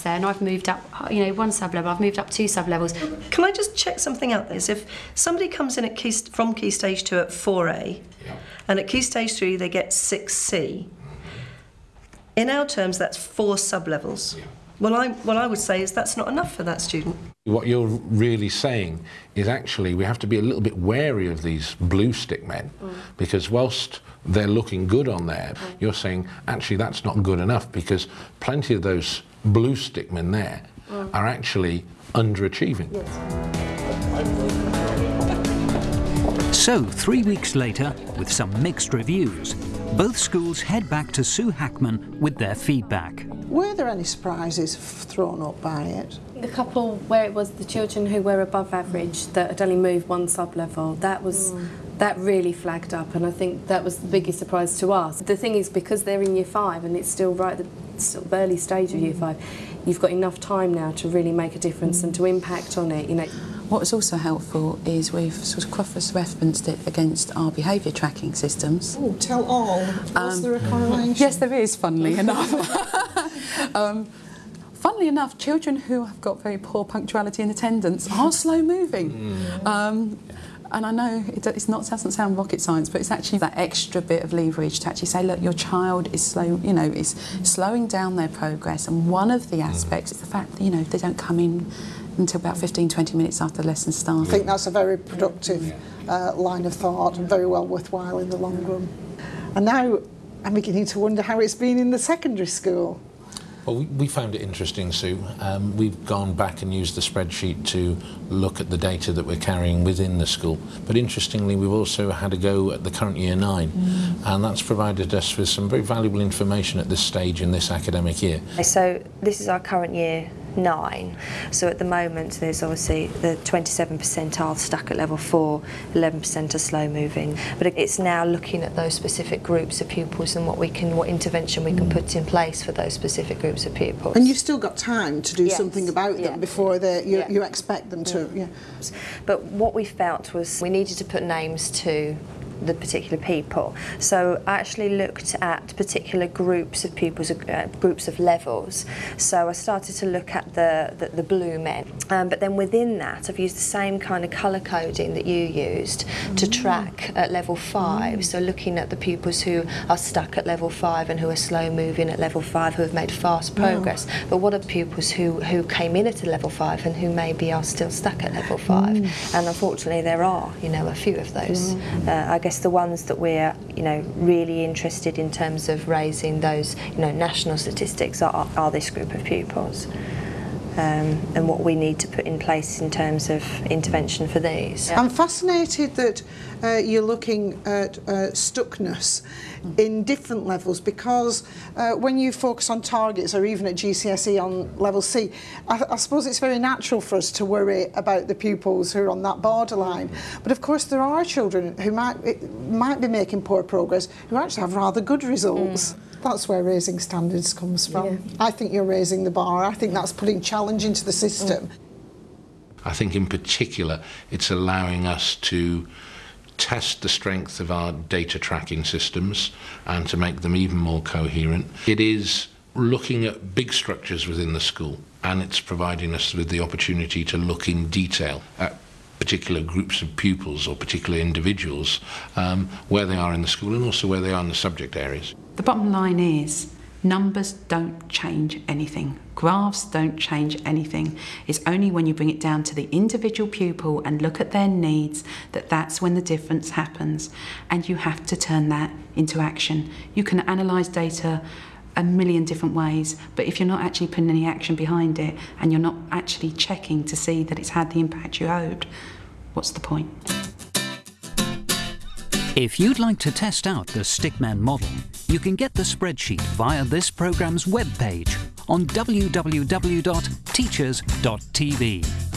there, and I've moved up, you know, 1 sub-level, I've moved up 2 sub-levels. Can I just check something out there? If somebody comes in at from Key Stage 2 at 4A, and at Key Stage 3 they get 6C, in our terms that's 4 sub-levels. Well, what I would say is that's not enough for that student. What you're really saying is actually we have to be a little bit wary of these blue stick men, because whilst they're looking good on there, you're saying actually that's not good enough, because plenty of those blue stick men there are actually underachieving. So 3 weeks later, with some mixed reviews, both schools head back to Sue Hackman with their feedback. Were there any surprises thrown up by it? The couple where it was the children who were above average that had only moved 1 sub-level, that really flagged up, and I think that was the biggest surprise to us. The thing is, because they're in Year 5 and it's still right at the sort of early stage of Year 5, you've got enough time now to really make a difference and to impact on it, you know. What was also helpful is we've sort of cross-referenced it against our behaviour tracking systems. Oh, tell all. Was there a correlation? Yes, there is, funnily enough. Funnily enough, children who have got very poor punctuality and attendance are slow moving. And I know doesn't sound rocket science, but it's actually that extra bit of leverage to actually say, look, your child is slow, you know, is slowing down their progress. And one of the aspects is the fact that, you know, they don't come in until about 15-20 minutes after the lesson starts. I think that's a very productive line of thought and very well worthwhile in the long run. And now I'm beginning to wonder how it's been in the secondary school. Well, we found it interesting, Sue. We've gone back and used the spreadsheet to look at the data that we're carrying within the school. But interestingly, we've also had a go at the current Year 9, and that's provided us with some very valuable information at this stage in this academic year. So this is our current Year 9. So at the moment there's obviously the 27% are stuck at level 4, 11% are slow moving. But it's now looking at those specific groups of pupils and what intervention we can put in place for those specific groups of pupils. And you've still got time to do something about them before you expect them to. But what we felt was we needed to put names to the particular people. So I actually looked at particular groups of pupils, groups of levels. So I started to look at the blue men. But then within that, I've used the same kind of colour coding that you used to track at level 5. So looking at the pupils who are stuck at level 5 and who are slow moving at level 5, who have made fast progress. But what are pupils who came in at a level 5 and who maybe are still stuck at level 5? And unfortunately there are, you know, a few of those. I guess the ones that we're, you know, really interested in terms of raising those, you know, national statistics are this group of pupils. And what we need to put in place in terms of intervention for these. I'm fascinated that you're looking at stuckness in different levels, because when you focus on targets or even at GCSE on level C, I suppose it's very natural for us to worry about the pupils who are on that borderline. But of course there are children who might be making poor progress who actually have rather good results. That's where raising standards comes from. I think you're raising the bar. I think that's putting challenge into the system. I think in particular it's allowing us to test the strength of our data tracking systems and to make them even more coherent. It is looking at big structures within the school, and it's providing us with the opportunity to look in detail at particular groups of pupils or particular individuals, where they are in the school and also where they are in the subject areas. The bottom line is numbers don't change anything. Graphs don't change anything. It's only when you bring it down to the individual pupil and look at their needs that's when the difference happens. And you have to turn that into action. You can analyse data a million different ways, but if you're not actually putting any action behind it and you're not actually checking to see that it's had the impact you hoped, what's the point? If you'd like to test out the Stickman model, you can get the spreadsheet via this programme's webpage on www.teachers.tv.